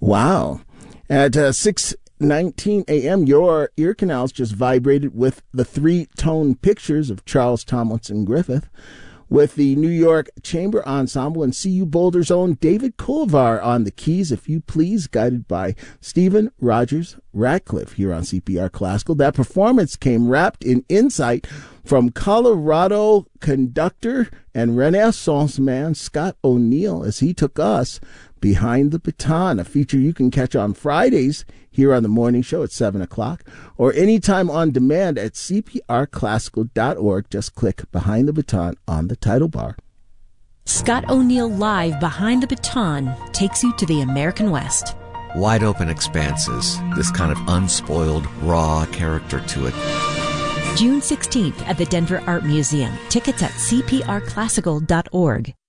Wow. At 6:19 a.m., your ear canals just vibrated with the three-tone pictures of Charles Tomlinson Griffith, with the New York Chamber Ensemble and CU Boulder's own David Kovar on the keys, if you please, guided by Stephen Rogers Ratcliffe here on CPR Classical. That performance came wrapped in insight from Colorado conductor and Renaissance man Scott O'Neill as he took us behind the baton, a feature you can catch on Fridays here on the morning show at 7 o'clock or anytime on demand at cprclassical.org. Just click Behind the Baton on the title bar. Scott O'Neill Live Behind the Baton takes you to the American West. Wide open expanses, this kind of unspoiled, raw character to it. June 16th at the Denver Art Museum. Tickets at cprclassical.org.